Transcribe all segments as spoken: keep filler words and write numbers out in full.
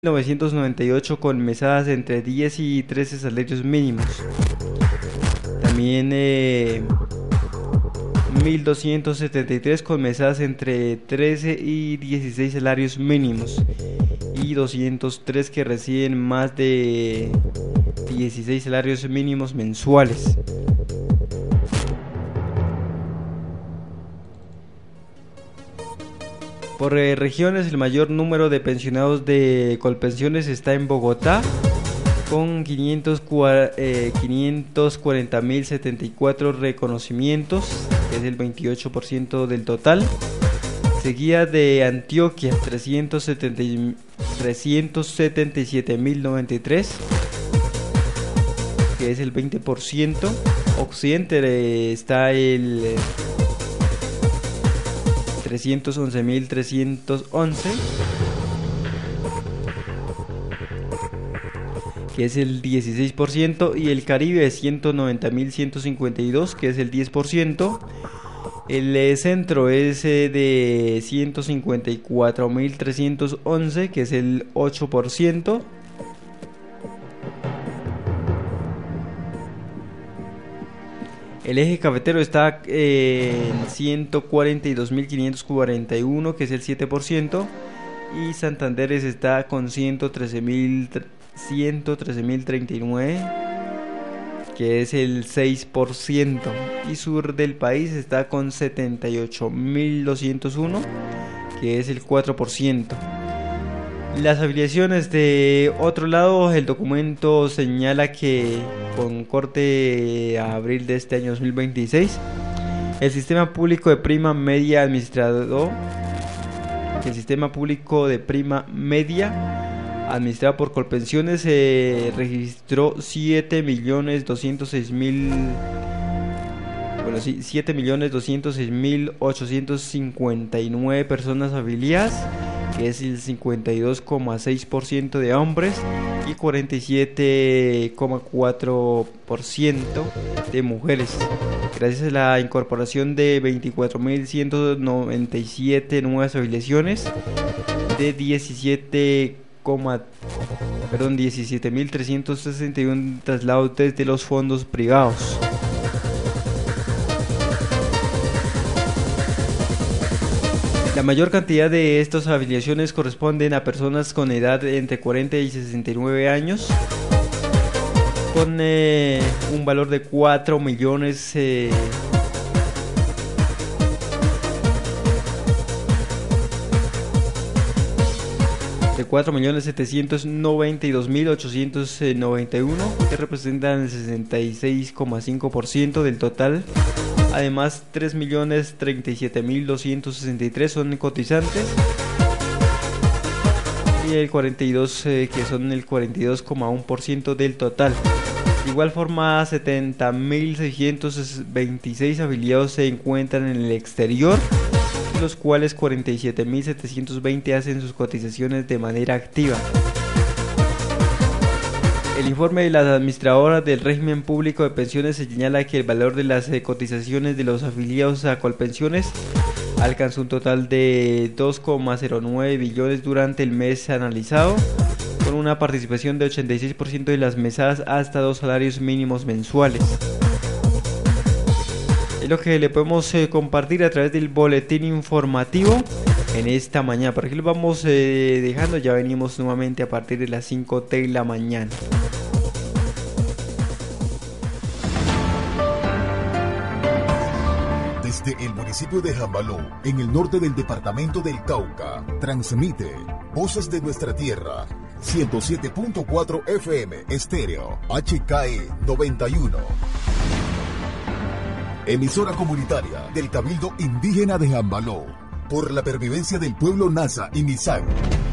mil novecientos noventa y ocho con mesadas entre diez y trece salarios mínimos. También eh, mil doscientos setenta y tres con mesadas entre trece y dieciséis salarios mínimos. Y doscientos tres que reciben más de dieciséis salarios mínimos mensuales. Por eh, regiones, el mayor número de pensionados de Colpensiones está en Bogotá, con quinientos cuarenta mil setenta y cuatro reconocimientos, que es el veintiocho por ciento del total. Seguida de Antioquia, trescientos setenta y siete mil noventa y tres, que es el veinte por ciento. Occidente eh, está el Eh, trescientos once mil trescientos once, que es el dieciséis por ciento, y el Caribe es ciento noventa mil ciento cincuenta y dos, que es el diez por ciento. El eh, centro es eh, de ciento cincuenta y cuatro mil trescientos once, que es el ocho por ciento. El eje cafetero está eh, en ciento cuarenta y dos mil quinientos cuarenta y uno, que es el siete por ciento. Y Santander está con ciento trece mil treinta y nueve, que es el seis por ciento. Y sur del país está con setenta y ocho mil doscientos uno, que es el cuatro por ciento. Las afiliaciones de otro lado, el documento señala que con corte a abril de este año dos mil veintiséis, el sistema público de prima media administrado, el sistema público de prima media administrado por Colpensiones eh, registró siete millones doscientos seis mil bueno, sí, siete millones doscientos seis mil ochocientos cincuenta y nueve personas afiliadas, que es el cincuenta y dos coma seis por ciento de hombres y cuarenta y siete coma cuatro por ciento de mujeres, gracias a la incorporación de veinticuatro mil ciento noventa y siete nuevas afiliaciones de diecisiete, perdón, diecisiete mil trescientos sesenta y uno traslados desde los fondos privados. La mayor cantidad de estas afiliaciones corresponden a personas con edad entre cuarenta y sesenta y nueve años, con eh, un valor de cuatro millones eh, de cuatro millones setecientos noventa y dos mil ochocientos noventa y uno, que representan el sesenta y seis coma cinco por ciento del total. Además, tres millones treinta y siete mil doscientos sesenta y tres son cotizantes y el cuarenta y dos eh, que son el cuarenta y dos coma uno por ciento del total. De igual forma, setenta mil seiscientos veintiséis afiliados se encuentran en el exterior, de los cuales cuarenta y siete mil setecientos veinte hacen sus cotizaciones de manera activa. El informe de las administradoras del régimen público de pensiones señala que el valor de las eh, cotizaciones de los afiliados a Colpensiones alcanzó un total de dos coma cero nueve billones durante el mes analizado, con una participación de ochenta y seis por ciento de las mesadas hasta dos salarios mínimos mensuales. Es lo que le podemos eh, compartir a través del boletín informativo en esta mañana. Por aquí lo vamos eh, dejando, ya venimos nuevamente a partir de las cinco de la mañana. Desde el municipio de Jambaló, en el norte del departamento del Cauca, transmite Voces de Nuestra Tierra, ciento siete punto cuatro F M estéreo, H K E noventa y uno. Emisora comunitaria del Cabildo Indígena de Jambaló, por la pervivencia del pueblo Nasa y Misán.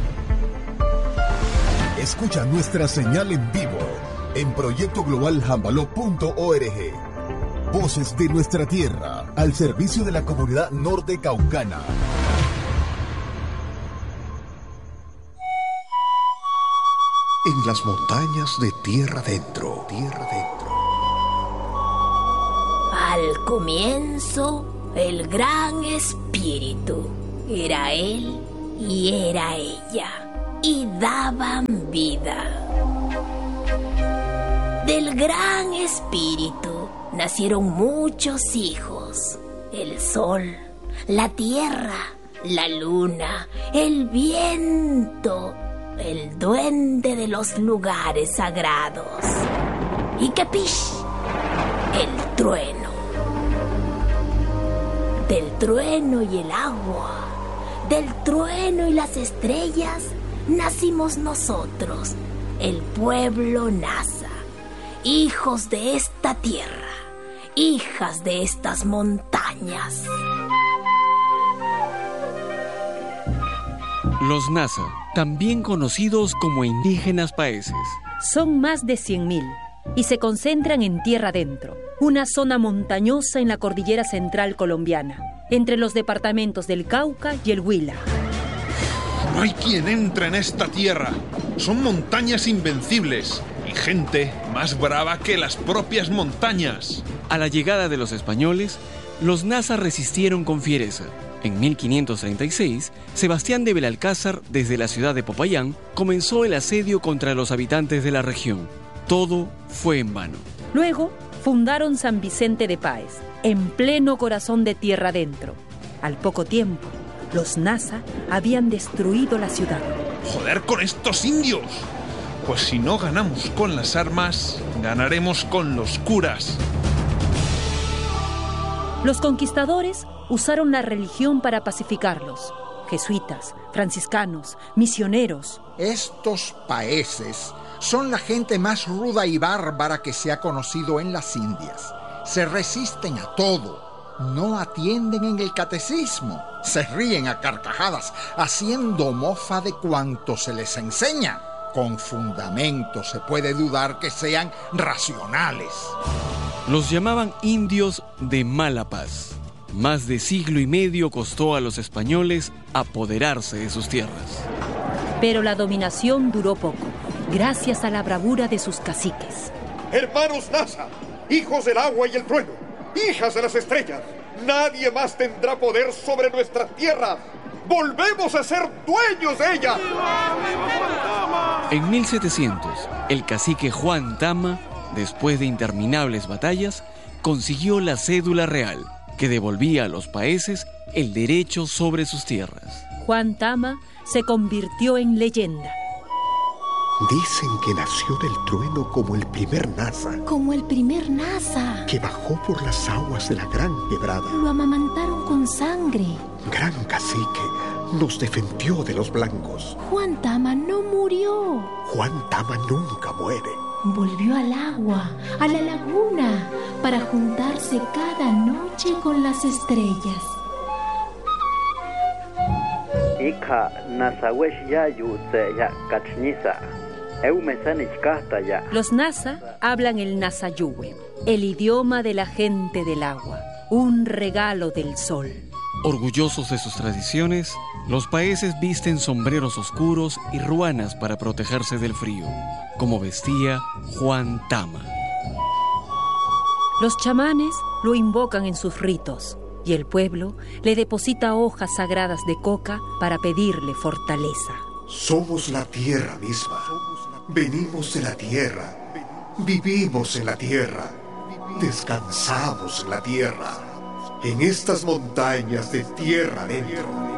Escucha nuestra señal en vivo en proyecto global jambaló punto org. Voces de Nuestra Tierra, al servicio de la comunidad norte caucana. En las montañas de tierra adentro, tierra adentro. Al comienzo, el gran espíritu era él y era ella. y daban vida. Del gran espíritu nacieron muchos hijos: el sol, la tierra, la luna, el viento, el duende de los lugares sagrados y Capish, el trueno. Del trueno y el agua, del trueno y las estrellas, nacimos nosotros, el pueblo Nasa, hijos de esta tierra, hijas de estas montañas. Los Nasa, también conocidos como indígenas paeses. Son más de cien mil y se concentran en tierra adentro, una zona montañosa en la cordillera central colombiana, entre los departamentos del Cauca y el Huila. No hay quien entre en esta tierra. Son montañas invencibles y gente más brava que las propias montañas. A la llegada de los españoles, los Nasa resistieron con fiereza. En mil quinientos treinta y seis, Sebastián de Belalcázar, desde la ciudad de Popayán, comenzó el asedio contra los habitantes de la región. Todo fue en vano. Luego, fundaron San Vicente de Páez, en pleno corazón de tierra adentro. Al poco tiempo, los Nasa habían destruido la ciudad. ¡Joder con estos indios! Pues si no ganamos con las armas, ganaremos con los curas. Los conquistadores usaron la religión para pacificarlos. Jesuitas, franciscanos, misioneros. Estos paeses son la gente más ruda y bárbara que se ha conocido en las Indias. Se resisten a todo, no atienden en el catecismo, se ríen a carcajadas, haciendo mofa de cuanto se les enseña. Con fundamento se puede dudar que sean racionales. Los llamaban indios de mala paz. Más de siglo y medio costó a los españoles apoderarse de sus tierras. Pero la dominación duró poco, gracias a la bravura de sus caciques. Hermanos Nasa, hijos del agua y el trueno, hijas de las estrellas, nadie más tendrá poder sobre nuestras tierras. ¡Volvemos a ser dueños de ellas! En mil setecientos, el cacique Juan Tama, después de interminables batallas, consiguió la cédula real, que devolvía a los paeses el derecho sobre sus tierras. Juan Tama se convirtió en leyenda. Dicen que nació del trueno como el primer Nasa. Como el primer Nasa. Que bajó por las aguas de la gran quebrada. Lo amamantaron con sangre. Gran cacique nos defendió de los blancos. Juan Tama no murió. Juan Tama nunca muere. Volvió al agua, a la laguna, para juntarse cada noche con las estrellas. Los Nasa hablan el Nasayuhue, el idioma de la gente del agua, un regalo del sol. Orgullosos de sus tradiciones, los paeses visten sombreros oscuros y ruanas para protegerse del frío, como vestía Juan Tama. Los chamanes lo invocan en sus ritos y el pueblo le deposita hojas sagradas de coca para pedirle fortaleza. Somos la tierra misma. Venimos de la tierra. Vivimos en la tierra. Descansamos en la tierra. En estas montañas de tierra adentro.